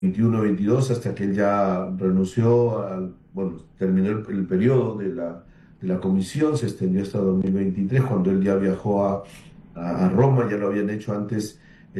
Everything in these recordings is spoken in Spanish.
21-22 hasta que él ya renunció, bueno, terminó el periodo de la comisión, se extendió hasta 2023, cuando él ya viajó a Roma. Ya lo habían hecho antes,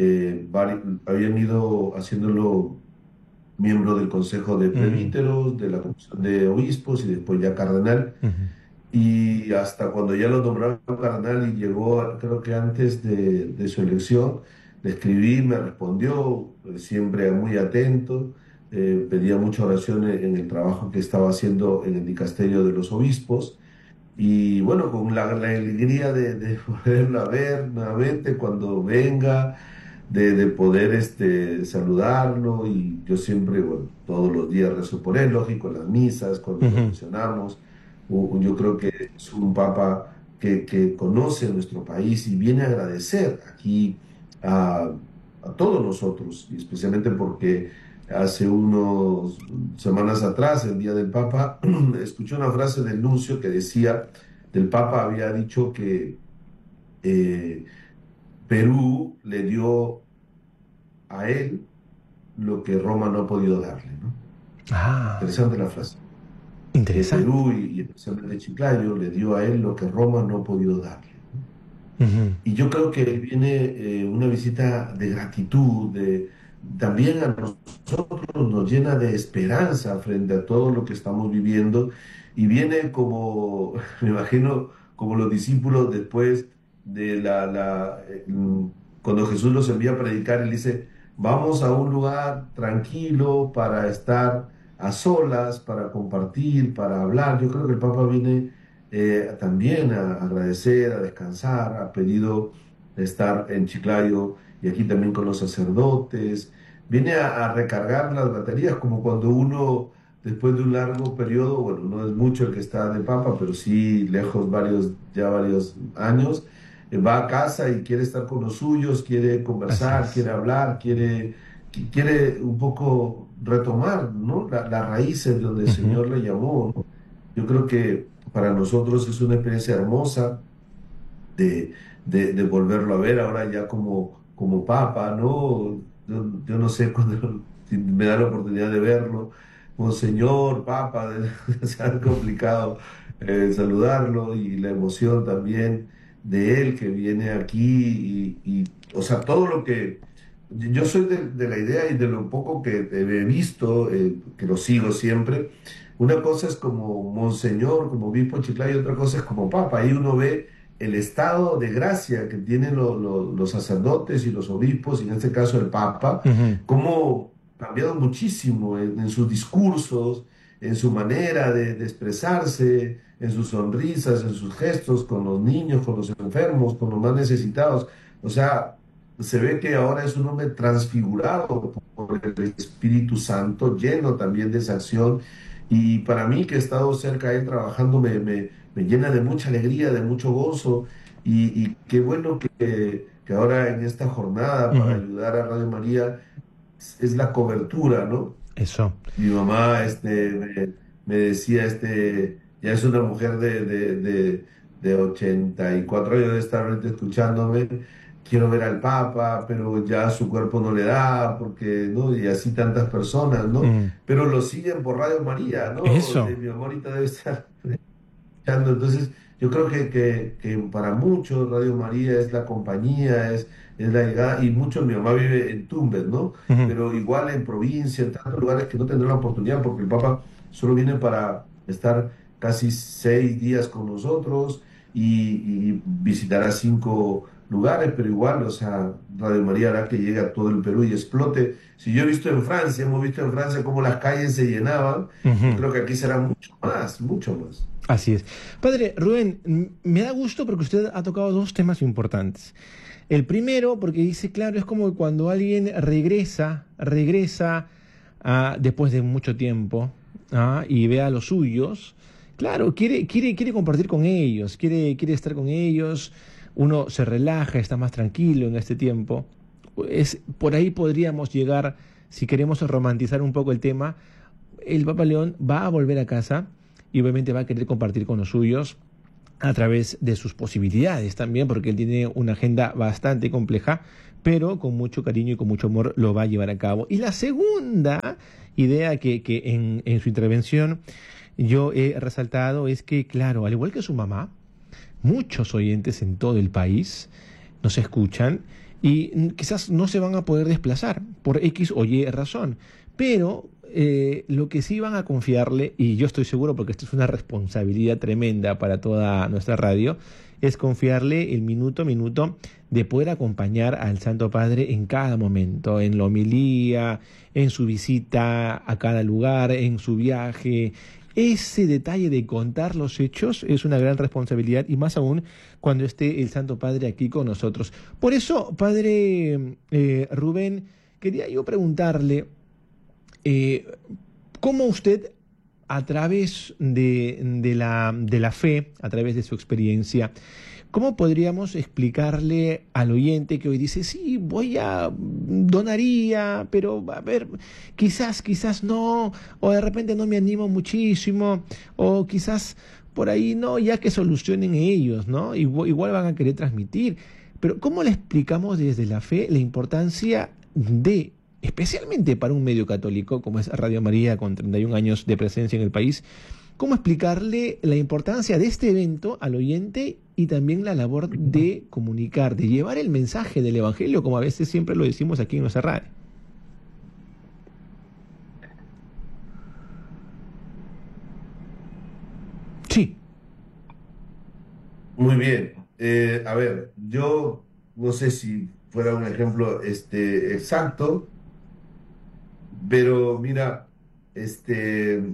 habían ido haciéndolo miembro del Consejo de Mm, Presbíteros, de la Comisión de Obispos y después ya cardenal. ujú. Y hasta cuando ya lo nombraron cardenal y llegó, creo que antes de su elección, le escribí, me respondió, siempre muy atento, pedía mucha oración en el trabajo que estaba haciendo en el dicasterio de los obispos. Y bueno, con la alegría de poderla ver nuevamente cuando venga, de poder saludarlo. Y yo siempre, bueno, todos los días rezo por él, lógico, en las misas, cuando lo Ujú. mencionamos. Yo creo que es un papa que conoce nuestro país y viene a agradecer aquí a, a todos nosotros, y especialmente porque hace unas semanas atrás, el Día del Papa, escuché una frase del nuncio que decía, del Papa había dicho que eh, Perú le dio a él lo que Roma no ha podido darle, ¿no? Ah, Interesante la frase. Que interesante. Perú y especialmente Chiclayo le dio a él lo que Roma no ha podido darle, ¿no? Ujú. Y yo creo que viene una visita de gratitud, también a nosotros nos llena de esperanza frente a todo lo que estamos viviendo, y viene como, me imagino, como los discípulos después de cuando Jesús los envía a predicar. Él dice, vamos a un lugar tranquilo para estar a solas, para compartir, para hablar. Yo creo que el Papa viene también a agradecer, a descansar, ha pedido estar en Chiclayo y aquí también con los sacerdotes. Viene a recargar las baterías, como cuando uno, después de un largo periodo, bueno, no es mucho el que está de papa, pero sí lejos ya varios años, va a casa y quiere estar con los suyos, quiere Así conversar, es. quiere hablar, quiere un poco retomar, ¿no? Las raíces de donde el Ujú. Señor le llamó, ¿no? Yo creo que para nosotros es una experiencia hermosa de, de volverlo a ver ahora ya como papa, ¿no? Yo no sé cuándo, si me da la oportunidad de verlo, Monseñor, papa, se ha complicado saludarlo, y la emoción también de él que viene aquí o sea, todo lo que... Yo soy de la idea y de lo poco que he visto, que lo sigo siempre. Una cosa es como monseñor, como obispo de Chiclayo, y otra cosa es como papa. Ahí uno ve el estado de gracia que tienen los sacerdotes y los obispos, y en este caso el papa, Ujú. cómo ha cambiado muchísimo en sus discursos, en su manera de expresarse, en sus sonrisas, en sus gestos con los niños, con los enfermos, con los más necesitados. O sea, se ve que ahora es un hombre transfigurado por el Espíritu Santo, lleno también de esa acción. Y para mí, que he estado cerca de él trabajando, me llena de mucha alegría, de mucho gozo. Y qué bueno que ahora en esta jornada para Ujú. ayudar a Radio María es la cobertura, ¿no? Eso. Mi mamá me decía, ya es una mujer de 84 años, de estar ahorita escuchándome, quiero ver al Papa, pero ya su cuerpo no le da, porque, ¿no? Y así tantas personas, ¿no? Mm. Pero lo siguen por Radio María, ¿no? Eso. Mi mamá ahorita debe estar escuchando. Entonces, yo creo que para muchos Radio María es la compañía, es la llegada, y muchos, mi mamá vive en Tumbes, ¿no? Ujú. Pero igual en provincia, en tantos lugares que no tendrán la oportunidad, porque el Papa solo viene para estar casi 6 días con nosotros y visitará 5 lugares, pero igual, o sea, Radio María hará que llegue a todo el Perú y explote. Si yo he visto en Francia, hemos visto en Francia cómo las calles se llenaban, yo Ujú. creo que aquí será mucho más, mucho más. Así es. Padre Rubén, me da gusto porque usted ha tocado dos temas importantes. El primero, porque dice, claro, es como cuando alguien regresa después de mucho tiempo, y ve a los suyos, claro, quiere compartir con ellos, quiere estar con ellos, uno se relaja, está más tranquilo en este tiempo. Por ahí podríamos llegar, si queremos romantizar un poco el tema, el Papa León va a volver a casa y obviamente va a querer compartir con los suyos, a través de sus posibilidades también, porque él tiene una agenda bastante compleja, pero con mucho cariño y con mucho amor lo va a llevar a cabo. Y la segunda idea que en su intervención yo he resaltado es que, claro, al igual que su mamá, muchos oyentes en todo el país nos escuchan y quizás no se van a poder desplazar por X o Y razón, pero lo que sí van a confiarle, y yo estoy seguro porque esto es una responsabilidad tremenda para toda nuestra radio, es confiarle el minuto a minuto de poder acompañar al Santo Padre en cada momento, en la homilía, en su visita a cada lugar, en su viaje. Ese detalle de contar los hechos es una gran responsabilidad y más aún cuando esté el Santo Padre aquí con nosotros. Por eso, Padre Rubén, quería yo preguntarle, ¿cómo usted, a través de la fe, a través de su experiencia, cómo podríamos explicarle al oyente que hoy dice, sí, donaría, pero a ver, quizás no, o de repente no me animo muchísimo, o quizás por ahí no, ya que solucionen ellos, ¿no? Igual van a querer transmitir, pero ¿cómo le explicamos desde la fe la importancia de, especialmente para un medio católico como es Radio María, con 31 años de presencia en el país, cómo explicarle la importancia de este evento al oyente y también la labor de comunicar, de llevar el mensaje del Evangelio, como a veces siempre lo decimos aquí en nuestra radio? Sí. Muy bien. A ver, yo no sé si fuera un ejemplo exacto, pero mira, este,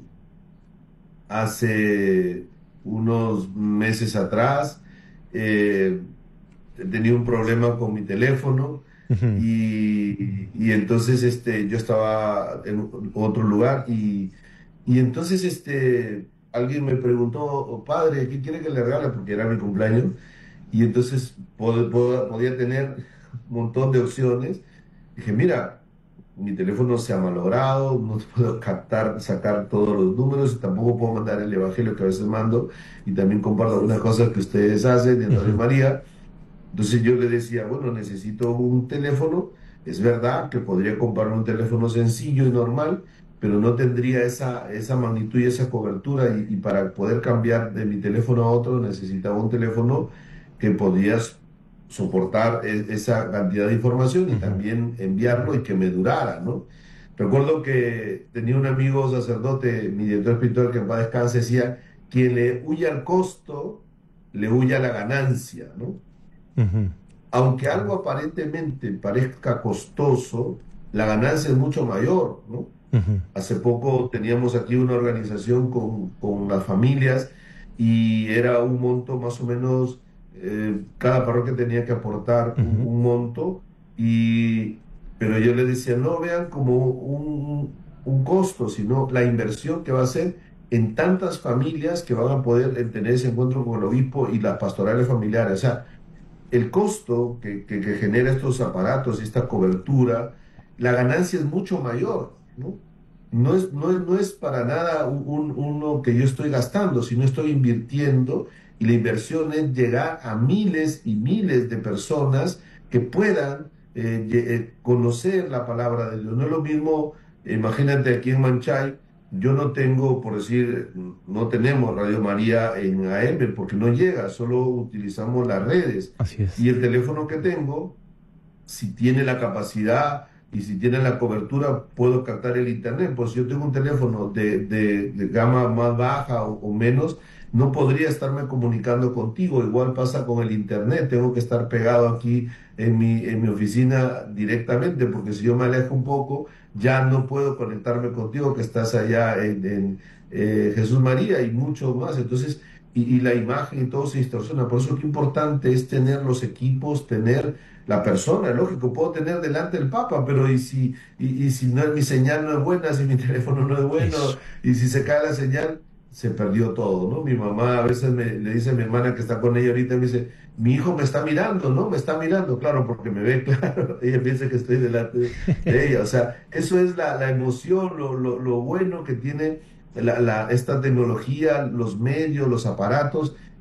hace unos meses atrás eh, tenía un problema con mi teléfono Ujú. y entonces yo estaba en otro lugar y entonces alguien me preguntó, "Oh, padre, ¿qué quiere que le regale?" Porque era mi cumpleaños y entonces podía tener un montón de opciones. Dije, mira, mi teléfono se ha malogrado, no puedo sacar todos los números, y tampoco puedo mandar el evangelio que a veces mando, y también comparto algunas cosas que ustedes hacen de Radio Ujú. María. Entonces yo le decía, bueno, necesito un teléfono. Es verdad que podría comprarme un teléfono sencillo y normal, pero no tendría esa magnitud y esa cobertura. Y para poder cambiar de mi teléfono a otro necesitaba un teléfono que podía soportar esa cantidad de información y Ujú. también enviarlo y que me durara, ¿no? Recuerdo que tenía un amigo sacerdote, mi director espiritual, que en paz descanse, decía, quien le huye al costo, le huye a la ganancia, ¿no? Ujú. Aunque algo aparentemente parezca costoso, la ganancia es mucho mayor, ¿no? Ujú. Hace poco teníamos aquí una organización con las familias y era un monto más o menos, cada parroquia tenía que aportar Ujú. un monto, y, pero yo le decía, no vean como un costo, sino la inversión que va a ser en tantas familias que van a poder tener ese encuentro con el obispo y las pastorales familiares. O sea, el costo que genera estos aparatos y esta cobertura, la ganancia es mucho mayor, ¿no? No es para nada uno que yo estoy gastando, sino estoy invirtiendo, y la inversión es llegar a miles y miles de personas que puedan conocer la palabra de Dios. No es lo mismo, imagínate aquí en Manchay, yo no tengo, por decir, no tenemos Radio María en AM porque no llega, solo utilizamos las redes. Así es. Y el teléfono que tengo, si tiene la capacidad y si tiene la cobertura, puedo captar el internet. Pues si yo tengo un teléfono de gama más baja o menos, no podría estarme comunicando contigo. Igual pasa con el internet, tengo que estar pegado aquí en mi oficina directamente, porque si yo me alejo un poco, ya no puedo conectarme contigo, que estás allá en Jesús María y mucho más. Entonces, y la imagen y todo se distorsiona. Por eso qué importante es tener los equipos, tener la persona. Lógico, puedo tener delante el Papa, pero y si no, mi señal no es buena, si mi teléfono no es bueno, Eso. y si se cae la señal, se perdió todo, ¿no? Mi mamá a veces le dice a mi hermana que está con ella ahorita, me dice, mi hijo me está mirando, ¿no? Me está mirando, claro, porque me ve, claro, ella piensa que estoy delante de ella. O sea, eso es la emoción, lo bueno que tiene esta tecnología, los medios, los aparatos,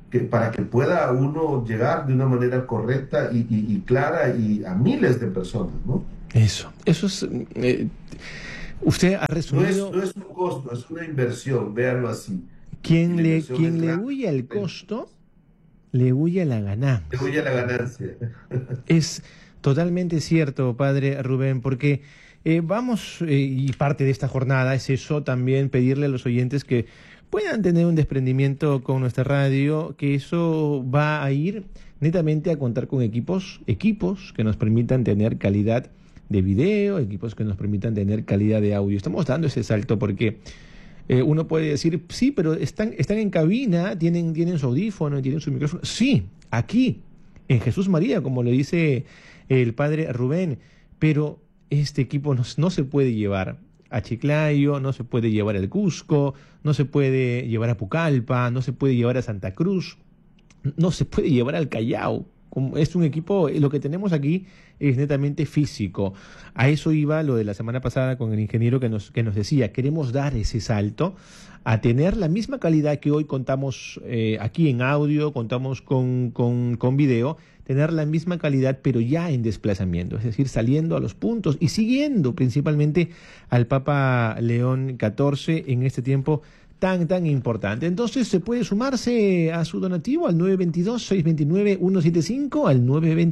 que para que pueda uno llegar de una manera correcta y clara y a miles de personas, ¿no? Eso es, usted ha resumido, No es un costo, es una inversión, véanlo así. Y quien la le, inversión es quien le grande. huye al costo, le huye a la Te voy ganancia. a la ganancia. Es totalmente cierto, padre Rubén, porque y parte de esta jornada es eso, también pedirle a los oyentes que puedan tener un desprendimiento con nuestra radio, que eso va a ir netamente a contar con equipos que nos permitan tener calidad de video, equipos que nos permitan tener calidad de audio. Estamos dando ese salto porque uno puede decir, sí, pero están en cabina, tienen su audífono, tienen su micrófono. Sí, aquí, en Jesús María, como le dice el padre Rubén, pero este equipo no se puede llevar a Chiclayo, no se puede llevar al Cusco, no se puede llevar a Pucallpa, no se puede llevar a Santa Cruz, no se puede llevar al Callao. Es un equipo, lo que tenemos aquí es netamente físico. A eso iba lo de la semana pasada con el ingeniero que nos decía, queremos dar ese salto a tener la misma calidad que hoy contamos aquí en audio, contamos con video, tener la misma calidad pero ya en desplazamiento, es decir, saliendo a los puntos y siguiendo principalmente al Papa León XIV en este tiempo tan importante. Entonces se puede sumarse a su donativo al 922-629-175, al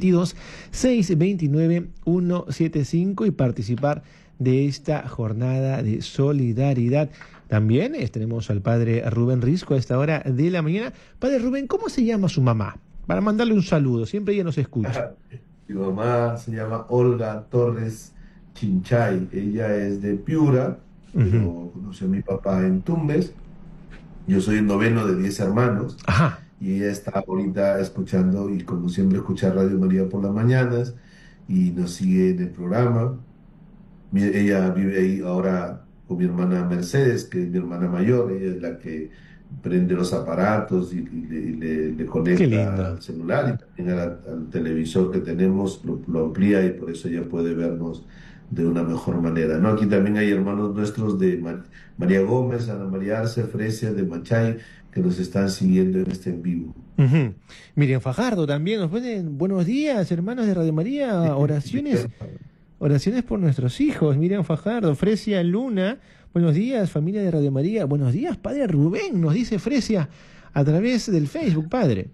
922-629-175 y participar de esta jornada de solidaridad. También tenemos al padre Rubén Risco a esta hora de la mañana. Padre Rubén, ¿cómo se llama su mamá? Para mandarle un saludo, siempre ella nos escucha. Mi mamá se llama Olga Torres Chinchay. Ella es de Piura, Ujú. pero conoció a mi papá en Tumbes. Yo soy el noveno de 10 hermanos Ajá. y ella está ahorita escuchando y como siempre escucha Radio María por las mañanas y nos sigue en el programa. Ella vive ahí ahora con mi hermana Mercedes, que es mi hermana mayor. Ella es la que prende los aparatos le Qué conecta lindo. al celular y también al televisor que tenemos, lo amplía y por eso ella puede vernos de una mejor manera, ¿no? Aquí también hay hermanos nuestros de María Gómez, Ana María Arce, Fresia, de Machay, que nos están siguiendo en este en vivo. Ujú. Miriam Fajardo también nos ponen buenos días, hermanos de Radio María, oraciones por nuestros hijos. Miriam Fajardo, Fresia Luna, buenos días, familia de Radio María. Buenos días, padre Rubén, nos dice Fresia a través del Facebook, padre.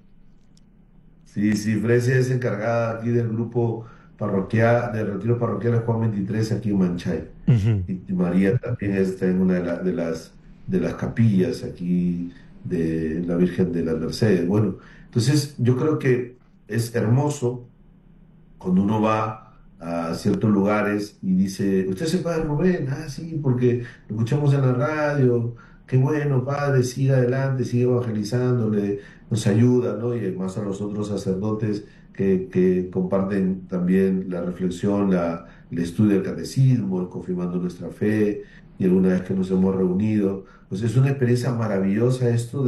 Sí, sí, Fresia es encargada aquí del grupo parroquial, de retiros parroquiales Juan 23 aquí en Manchay. Ujú. Y María también está en una de las capillas aquí de la Virgen de la Mercedes. Bueno, entonces yo creo que es hermoso cuando uno va a ciertos lugares y dice, ¿usted se padre Rubén? Ah, sí, porque lo escuchamos en la radio, qué bueno, padre, siga adelante, sigue evangelizando, nos ayuda, ¿no? Y además a los otros sacerdotes que comparten también la reflexión, el estudio del catecismo, el confirmando nuestra fe, y alguna vez que nos hemos reunido. Pues es una experiencia maravillosa esto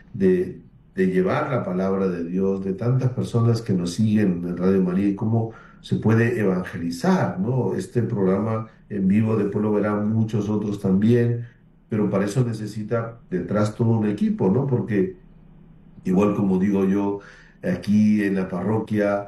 de llevar la palabra de Dios, de tantas personas que nos siguen en Radio María y cómo se puede evangelizar, ¿no? Este programa en vivo después lo verán muchos otros también, pero para eso necesita detrás todo un equipo, ¿no? Porque igual como digo yo, aquí en la parroquia,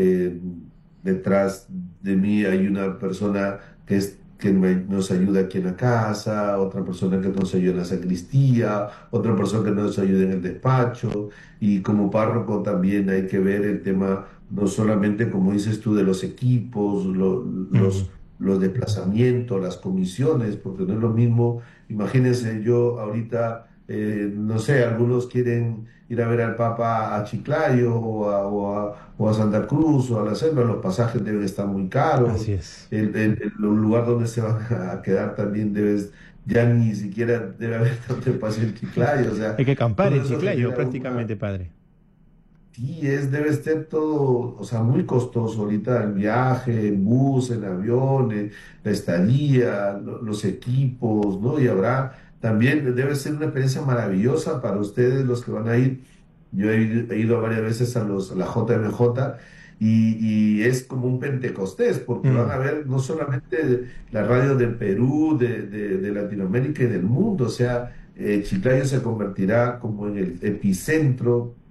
detrás de mí hay una persona nos ayuda aquí en la casa, otra persona que nos ayuda en la sacristía, otra persona que nos ayuda en el despacho, y como párroco también hay que ver el tema, no solamente como dices tú, de los equipos, Ujú. los desplazamientos, las comisiones, porque no es lo mismo, imagínense yo ahorita, no sé, algunos quieren ir a ver al Papa a Chiclayo o a Santa Cruz o a la Selva, los pasajes deben estar muy caros, Así es. el lugar donde se van a quedar también ya ni siquiera debe haber tanto espacio en Chiclayo, o sea, Hay que acampar todo en eso Chiclayo genera una. prácticamente, padre. Sí, debe ser todo, o sea, muy costoso ahorita el viaje, en bus, en avión, la estadía, los equipos, ¿no? Y habrá, también debe ser una experiencia maravillosa para ustedes los que van a ir. Yo he ido varias veces a la JMJ y es como un Pentecostés, porque van Mm. a ver no solamente la radio del Perú, de Latinoamérica y del mundo, o sea, Chiclayo se convertirá como en el epicentro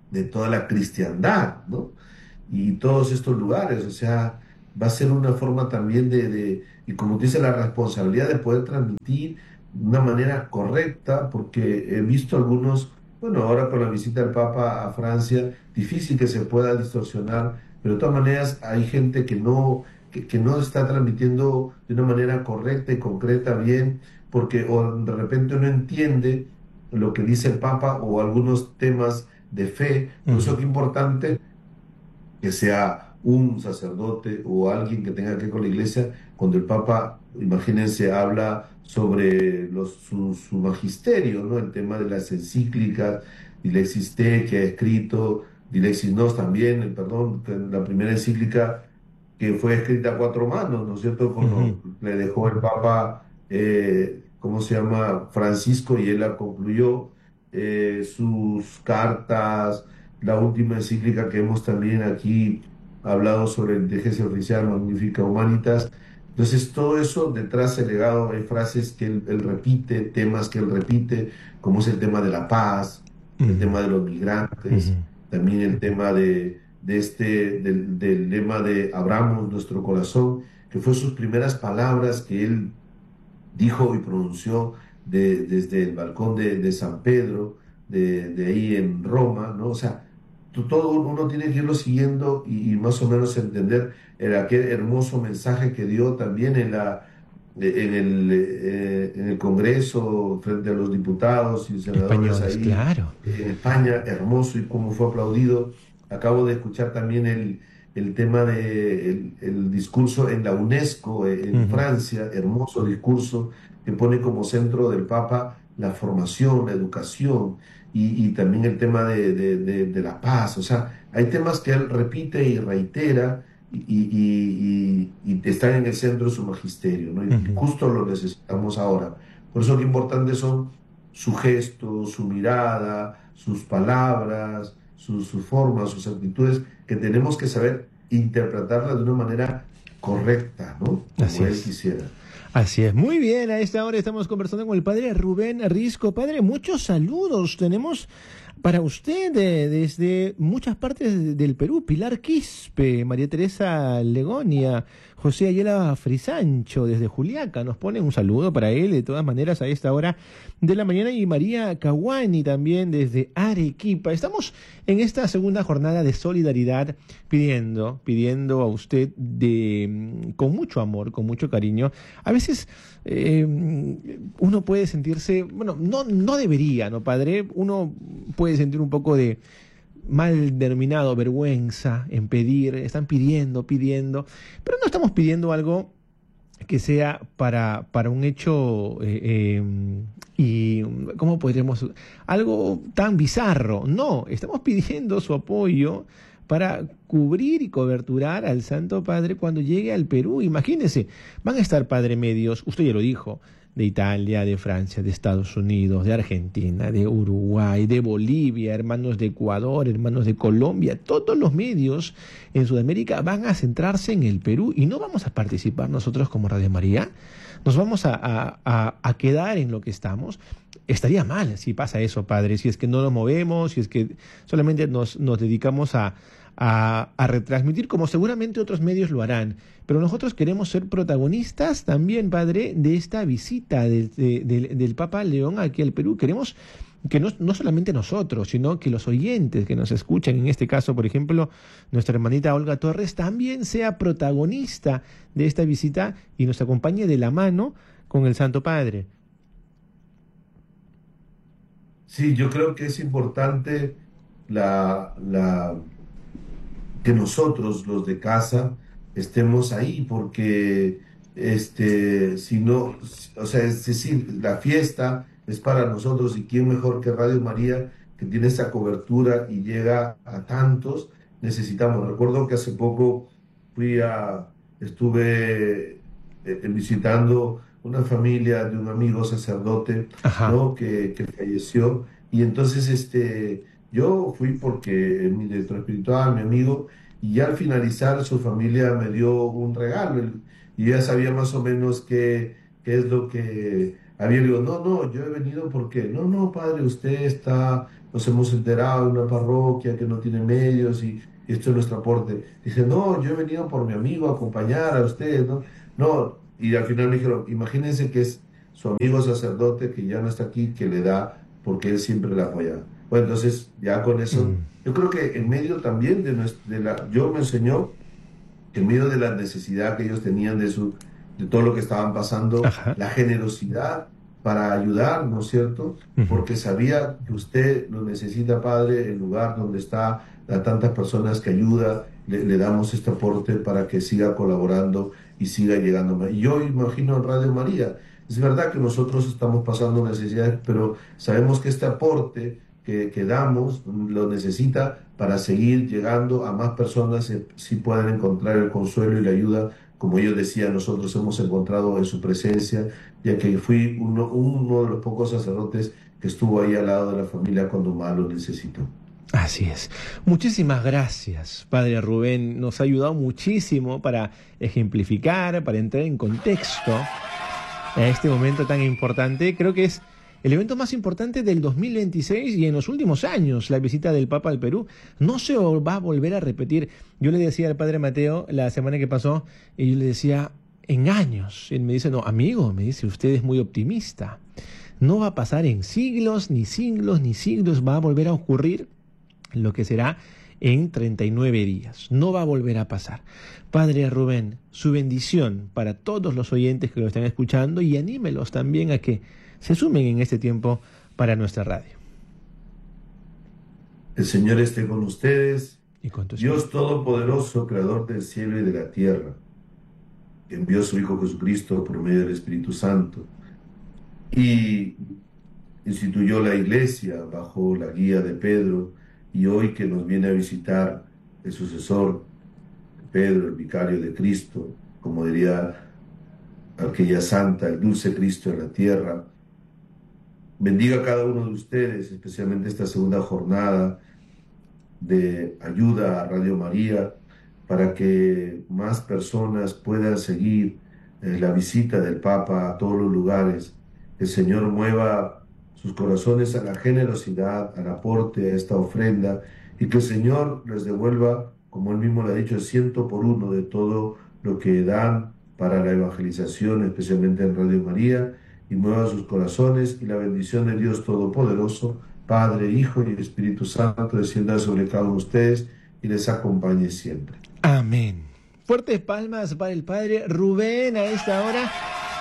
de toda la cristiandad, ¿no? Y todos estos lugares, o sea, va a ser una forma también y como dice, la responsabilidad de poder transmitir de una manera correcta, porque he visto algunos, bueno, ahora con la visita del Papa a Francia, difícil que se pueda distorsionar, pero de todas maneras hay gente que no está transmitiendo de una manera correcta y concreta bien, porque o de repente no entiende lo que dice el Papa o algunos temas de fe. Por eso Ujú. es importante que sea un sacerdote o alguien que tenga que ver con la iglesia, cuando el Papa, imagínense, habla sobre su magisterio, ¿no? El tema de las encíclicas, Dilexis Te, que ha escrito, Dilexis Nos también, perdón, que la primera encíclica que fue escrita a cuatro manos, ¿no es cierto? Ujú. Cuando le dejó el Papa, ¿cómo se llama? Francisco, y él la concluyó, sus cartas, la última encíclica que hemos también aquí hablado sobre la inteligencia artificial, Magnifica Humanitas. Entonces, todo eso detrás del legado, hay frases que él repite, temas que él repite, como es el tema de la paz, el Ujú. tema de los Ujú. migrantes, también el tema del lema de abramos nuestro corazón, que fue sus primeras palabras que él dijo y pronunció desde el balcón de San Pedro, de ahí en Roma, ¿no? O sea, todo uno tiene que irlo siguiendo y más o menos entender aquel hermoso mensaje que dio también en el Congreso, frente a los diputados y senadores Españoles, ahí claro. en España, hermoso y cómo fue aplaudido. Acabo de escuchar también el tema el discurso en la UNESCO, en Ujú. Francia, hermoso discurso que pone como centro del Papa la formación, la educación y también el tema de la paz. O sea, hay temas que él repite y reitera y están en el centro de su magisterio, ¿no? Y Ujú. justo lo necesitamos ahora. Por eso lo importante son su gesto, su mirada, sus palabras, sus formas, sus actitudes, que tenemos que saber interpretarlas de una manera correcta, ¿no? Así Como él es. quisiera. Así es. Muy bien, a esta hora estamos conversando con el padre Rubén Risco. Padre, muchos saludos tenemos para usted desde muchas partes del Perú. Pilar Quispe, María Teresa Legonia, José Ayala Frisancho desde Juliaca. Nos ponen un saludo para él de todas maneras a esta hora de la mañana. Y María Caguani también desde Arequipa. Estamos en esta segunda jornada de solidaridad pidiendo a usted con mucho amor, con mucho cariño. A veces uno puede sentirse, bueno, no debería, ¿no, padre? Uno puede sentir un poco de mal denominado vergüenza en pedir, están pidiendo, pero no estamos pidiendo algo que sea para un hecho y, ¿cómo podríamos? Algo tan bizarro. No, estamos pidiendo su apoyo para cubrir y coberturar al Santo Padre cuando llegue al Perú. Imagínense, van a estar Padre medios, usted ya lo dijo, de Italia, de Francia, de Estados Unidos, de Argentina, de Uruguay, de Bolivia, hermanos de Ecuador, hermanos de Colombia, todos los medios en Sudamérica van a centrarse en el Perú y no vamos a participar nosotros como Radio María, nos vamos a quedar en lo que estamos. Estaría mal si pasa eso, padre, si es que no nos movemos, si es que solamente nos dedicamos a retransmitir, como seguramente otros medios lo harán. Pero nosotros queremos ser protagonistas también, padre, de esta visita del Papa León aquí al Perú. Queremos que no solamente nosotros, sino que los oyentes que nos escuchan, en este caso, por ejemplo, nuestra hermanita Olga Torres, también sea protagonista de esta visita y nos acompañe de la mano con el Santo Padre. Sí, yo creo que es importante la que nosotros, los de casa, estemos ahí, porque si no, o sea, es decir, la fiesta es para nosotros y quién mejor que Radio María, que tiene esa cobertura y llega a tantos, necesitamos. Recuerdo que hace poco estuve visitando una familia de un amigo sacerdote, Ajá. ¿no? Que falleció, y entonces yo fui porque mi director espiritual, mi amigo, y ya al finalizar su familia me dio un regalo y ya sabía más o menos qué es lo que había. Le digo, no, no, yo he venido porque, no, no, padre, usted está, nos hemos enterado de una parroquia que no tiene medios y esto es nuestro aporte. Dice, no, yo he venido por mi amigo a acompañar a usted, ¿no? No, y al final me dijeron, imagínense que es su amigo sacerdote que ya no está aquí, que le da, porque él siempre la apoya. Bueno, entonces ya con eso, Mm. yo creo que en medio también yo me enseñó en medio de la necesidad que ellos tenían de todo lo que estaban pasando, Ajá. la generosidad para ayudar, ¿no es cierto? Ujú. Porque sabía que usted lo necesita, Padre, el lugar donde está, a tantas personas que ayuda, le damos este aporte para que siga colaborando y siga llegando más. Y yo imagino en Radio María, es verdad que nosotros estamos pasando necesidades, pero sabemos que este aporte que damos lo necesita para seguir llegando a más personas, si puedan encontrar el consuelo y la ayuda, como ellos decían, nosotros hemos encontrado en su presencia, ya que fui uno de los pocos sacerdotes que estuvo ahí al lado de la familia cuando más lo necesitó. Así es. Muchísimas gracias, Padre Rubén. Nos ha ayudado muchísimo para ejemplificar, para entrar en contexto a este momento tan importante. Creo que es el evento más importante del 2026 y en los últimos años, la visita del Papa al Perú. No se va a volver a repetir. Yo le decía al Padre Mateo la semana que pasó, y yo le decía, en años. Él me dice, no, amigo, me dice, usted es muy optimista. No va a pasar en siglos, ni siglos, ni siglos. Va a volver a ocurrir lo que será en 39 días. No va a volver a pasar. Padre Rubén, su bendición para todos los oyentes que lo están escuchando y anímelos también a que se sumen en este tiempo para nuestra radio. El Señor esté con ustedes, Y con tu espíritu. Dios Todopoderoso, Creador del cielo y de la tierra, que envió a su Hijo Jesucristo por medio del Espíritu Santo y instituyó la iglesia bajo la guía de Pedro, y hoy que nos viene a visitar el sucesor, Pedro, el vicario de Cristo, como diría aquella santa, el dulce Cristo en la tierra, bendiga a cada uno de ustedes, especialmente esta segunda jornada de ayuda a Radio María, para que más personas puedan seguir la visita del Papa a todos los lugares. El Señor mueva sus corazones a la generosidad, al aporte, a esta ofrenda, y que el Señor les devuelva, como Él mismo lo ha dicho, el 100 por 1 de todo lo que dan para la evangelización, especialmente en Radio María, y mueva sus corazones, y la bendición de Dios Todopoderoso, Padre, Hijo y Espíritu Santo, descienda sobre cada uno de ustedes y les acompañe siempre. Amén. Fuertes palmas para el Padre Rubén a esta hora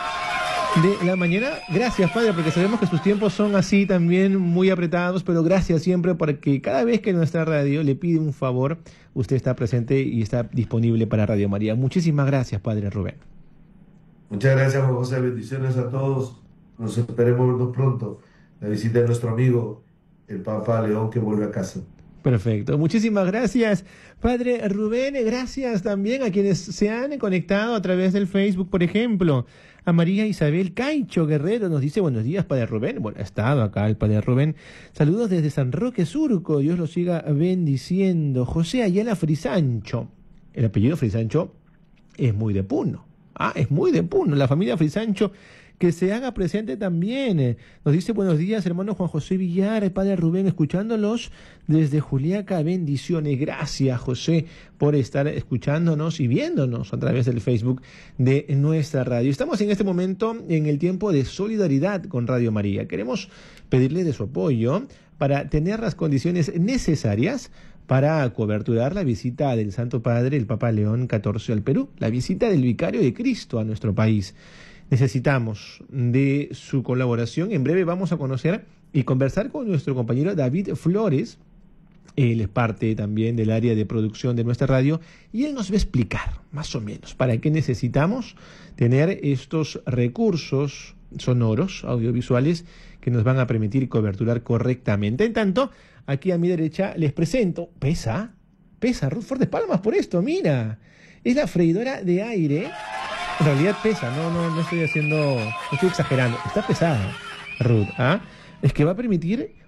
de la mañana. Gracias, Padre, porque sabemos que sus tiempos son así también muy apretados, pero gracias siempre porque cada vez que nuestra radio le pide un favor, usted está presente y está disponible para Radio María. Muchísimas gracias, Padre Rubén. Muchas gracias, Juan José. Bendiciones a todos. Nos esperemos vernos pronto. La visita de nuestro amigo, el Papa León, que vuelve a casa. Perfecto. Muchísimas gracias, Padre Rubén. Gracias también a quienes se han conectado a través del Facebook, por ejemplo. A María Isabel Caicho Guerrero nos dice buenos días, Padre Rubén. Bueno, ha estado acá el Padre Rubén. Saludos desde San Roque Surco. Dios lo siga bendiciendo. José Ayala Frisancho. El apellido Frisancho es muy de Puno. Es muy de Puno. La familia Frisancho que se haga presente también. Nos dice buenos días, hermano Juan José Villar, el Padre Rubén, escuchándolos desde Juliaca. Bendiciones. Gracias, José, por estar escuchándonos y viéndonos a través del Facebook de nuestra radio. Estamos en este momento en el tiempo de solidaridad con Radio María. Queremos pedirle de su apoyo para tener las condiciones necesarias para coberturar la visita del Santo Padre, el Papa León XIV al Perú, la visita del Vicario de Cristo a nuestro país. Necesitamos de su colaboración. En breve vamos a conocer y conversar con nuestro compañero David Flores. Él es parte también del área de producción de nuestra radio y él nos va a explicar más o menos para qué necesitamos tener estos recursos sonoros, audiovisuales, que nos van a permitir coberturar correctamente. En tanto, aquí a mi derecha les presento, pesa, Ruth, fuertes palmas por esto, mira, es la freidora de aire. En realidad pesa, no estoy exagerando, está pesada, Ruth, Es que va a permitir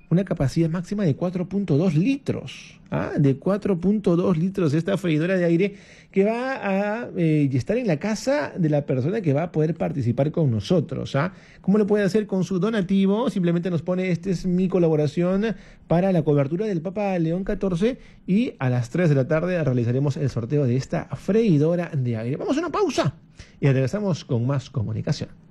una capacidad máxima de 4.2 litros. De 4.2 litros esta freidora de aire que va a estar en la casa de la persona que va a poder participar con nosotros. ¿Cómo lo puede hacer con su donativo? Simplemente nos pone: esta es mi colaboración para la cobertura del Papa León XIV, y a las 3 de la tarde realizaremos el sorteo de esta freidora de aire. Vamos a una pausa y regresamos con más comunicación.